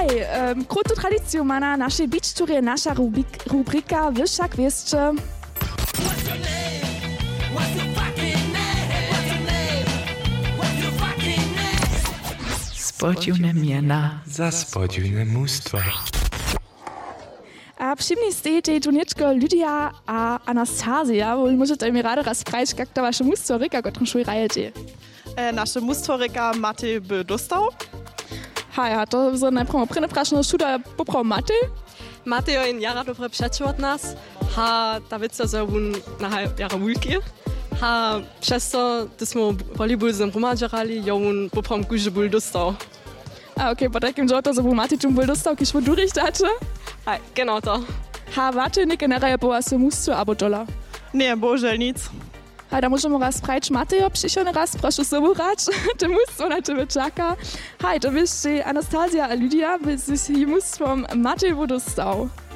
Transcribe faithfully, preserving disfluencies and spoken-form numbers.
Hej, um, krótką tradycją ma na naszej beach tourie nasza rubrik, rubryka Wyższa Kwestia. Spodjune miena za spodjune mustva. A všimni ste tej tuničko Lydia a Anastasia, wo możecie mi rado rozprać, jak to wasze mustoryka, którą szły rajecie. E, nasze mustoryka Matej by dostał. Hej, a to za najpierw prynę prašno šuda poprav Matej. Matej je in jara dobre přeču od nas. Ha, ta vica za un na jara vulki. Ha, přesto, da smo volejbol z romadžarali, je un poprav guže bol dostał. A okej, okay, po takim żołto, że był Matej czym bol dostał, kiż wo durchdače. Hej, genau to. Ha, warte neke na raje była se musto abo dola. Nie, bože, nic. Hej, da możemy raz prać Matejo, przyszło raz, proszę sobie rać, ty musto na ciebie czeka. Hej, to wiesz, Anastasia a Lydia, by si mustwom Matej wo dostał.